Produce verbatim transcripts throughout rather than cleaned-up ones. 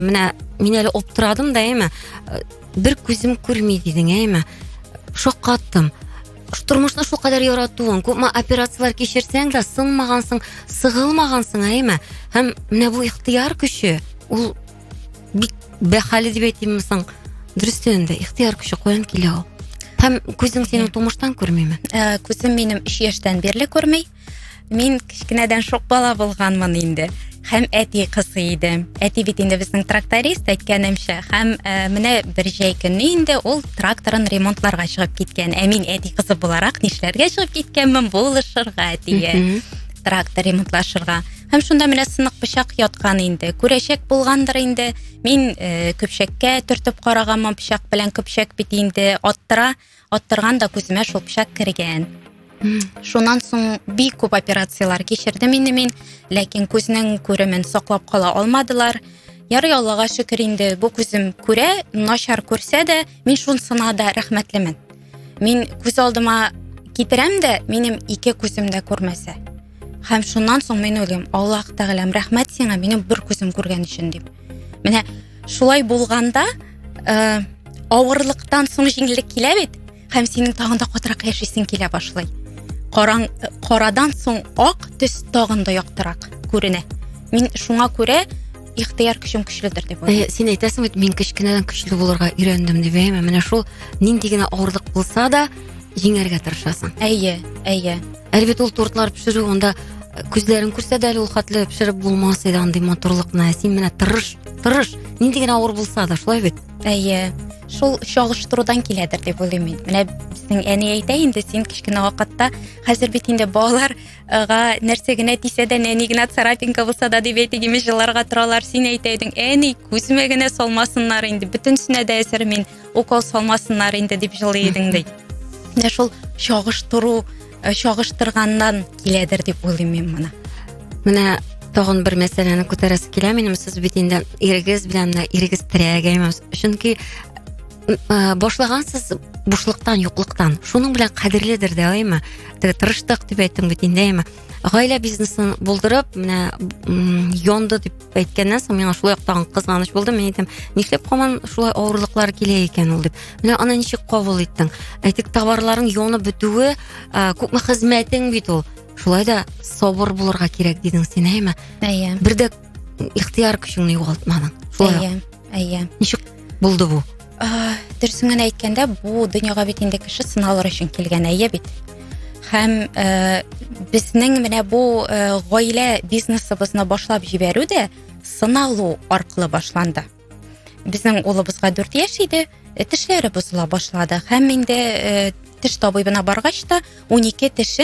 Менә мин әле оптырадым да, әйме, бер күзем күрми дидең, әйме. Шок каттым. Тормышны шул кадәр яратуың, күпме операциялар кичерсәң дә сынмагансың, сыгылмагансың, әйме. Һәм менә бу ихтыяр көче, ул бик бәһале дип әйтимме, дөрестән дә ихтыяр көче каян килә ул? Һәм күзең синең тумыштан күрмиме? Күзем минем өч яшьтән бирле күрми. Мин кичкенәдән шок бала булганмын инде. Һәм әти кызы идем. Әти бит инде безнең тракторист әйткәнемчә. Һәм менә бер җәй көнне инде ул тракторын ремонтларга чыгып киткән. Ә мин әти кызы буларак нишләргә чыгып киткәнмен? Булышырга әтигә. Трактор ремонтлашырга. Һәм шунда менә сынык пычак яткан инде. Күрәчәк булгандыр инде. Мин көпчәккә төртеп караганмын пычак белән, көпчәк бит инде аттыра, аттырганда күземә шул пычак кергән. Шуннан соң бик күп операциялар кичердем инде мин, ләкин күзнең күремен саклап кала алмадылар. Ярый, Аллага шөкер инде, бу күзем күрә, начар күрсә дә, мин шунсына да рәхмәтлемен. Мин күз алдыма китерәм дә, минем ике күзем дә күрмәсә. Һәм шуннан соң мин уйлыйм, Аллаһ Тәгаләм, рәхмәт сиңа минем бер күзем күргән өчен дип. Менә шулай булганда, авырлыктан соң җиңеллек килә бит, һәм синең тагын да катырак яшисең килә башлый. Караң, карадан соң ак төс тагын да яктырак күренә. Мин шуңа күрә ихтыяр көчем көчледер дип уйлыйм. Син әйтәсең бит, мин кечкенәдән көчле булырга өйрәндем дип, әйме. Менә шул нинди генә авырлык булса да җиңәргә тырышасың. Әйе, әйе. Әлбәттә ул тортлар пешерү, онда күзләрен күрсә дә ул хәтле пешереп булмас иде андый матурлыкны. Син менә тырыш, тырыш. Нинди генә авыр булса да, шулай бит. Әйе. Шул чагыштырудан киләдер дип уйлыйм мин. Менә безнең әни әйтә инде, син кичкенә вакытта, хәзер бит инде балаларга нәрсә генә тисә дә, нәни генә царапинка булса да дип әйтегеме җыларга торалар. Син әйтә идең, әни, күземә генә салмасыннар инде, бөтенсенә дә әсер мин, укол салмасыннар инде дип җылый идең ди. Менә шул чагыштыру, чагыштырганнан киләдер дип уйлыйм мин моны. Менә тагын бер мәсьәләне күтәрәсе килә минем, сез бит инде ирегез белән ирегез терәгәймәс. Чөнки башлагансыз бушлыктан, юклыктан. Шуның белән кадерледер дә, әйме. Теге тырыштык дип әйттең бит инде, әйме. Гаилә бизнесын булдырып, менә янды дип әйткәннән соң миңа шулай яктан кызганыч булды. Мен әйтәм, нишләп һаман шулай авырлыклар килә икән ул дип. Менә аны ничек кабул иттең? Әйтик, товарларың янып бетүе, күпме хезмәтең бит ул. Шулай да сабыр булырга кирәк дидең син, әйме. Әйе. Бер дә ихтыяр көчеңне югалтмадың. Әйе, әйе. Ничек булды бу? Дөресен әйткәндә, бу дөньяга бит инде кеше сыналыр өчен килгән, әйе бит. Һәм безнең менә бу гаилә бизнесыбызны башлап җибәрү дә сыналу аркылы башланды. Безнең улыбызга дүрт яшь иде, тешләре бозыла башлады. Һәм инде теш табибына баргач та унике тешен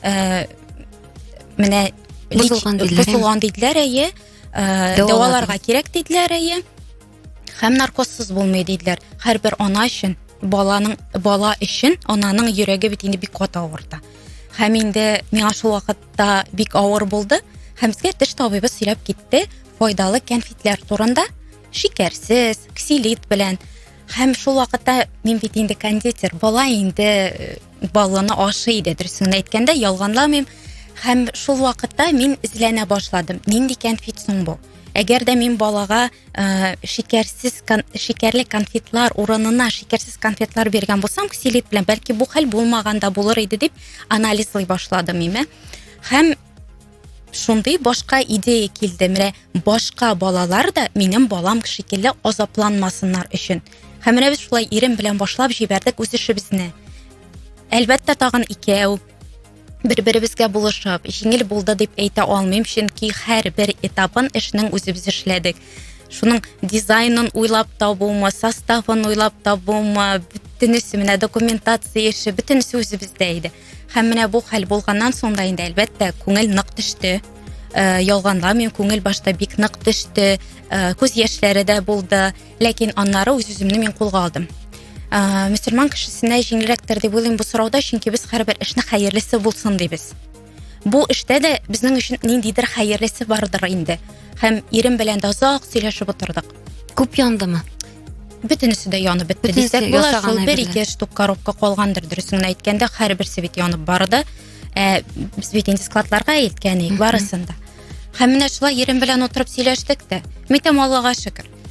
менә бозылган диделәр, әйе. Дәваларга кирәк диделәр, әйе. Һәм наркозсыз булмый диделәр. Һәрбер ана өчен, баланың бала өчен ананың йөрәге бит инде бик каты авырта. Һәм инде миңа шул вакытта бик авыр булды. Һәм безгә теш табибы сөйләп китте файдалы кәнфитләр турында, шикәрсез, ксилит белән. Һәм шул вакытта мин бит инде кондитер, бала инде баланы ашый иде, дөресен әйткәндә, ялганламыйм. Һәм шул вакытта мин изләнә башладым. Нинди кәнфит соң бу? Әгәр дә мин балага шикәрсез, шикәрле конфетлар урынына шикәрсез конфетлар биргән булсам, ксилит белән, бәлки бу хәл булмаганда булыр иде дип анализлый башладым мин. Һәм шундый башка идея килде. Менә башка балалар да минем балам шикелле азапланмасыннар өчен. Һәм менә без шулай ирем белән башлап җибәрдек үз эшебезне. Әлбәттә, тагын икәү бер-беребезгә булышып, җиңел булды дип әйтә алмыйм, чөнки һәрбер этапын эшнең үзебез эшләдек. Шуның дизайнын уйлап табуымы, составын уйлап табуымы, бөтенесе менә документация эше, бөтенесе үзебездә иде. Һәм менә бу хәл булганнан соң да инде әлбәттә күңел нык төште. Ялганламыйм, күңел башта бик нык төште, күз яшьләре дә булды, ләкин аннары үз-үземне мин кулга алдым. Мөселман кешесенә җиңелрәктер дип уйлыйм бу сорауда, чөнки без һәрбер эшне хәерлесе булсын дибез. Бу эштә дә безнең өчен ниндидер хәерлесе бардыр инде. Һәм ирем белән дә озак сөйләшеп утырдык. Күп яндымы? Бөтенесе дә янып бетте дисәк була. Шул бер-ике штук коробка калгандыр, дөресен әйткәндә, һәрберсе бит янып барды. Без бит инде складларга әйткән идек барысын да. Һәм менә шулай ирем белән утырып сөйләштек тә. Митәм, Аллага шөкер.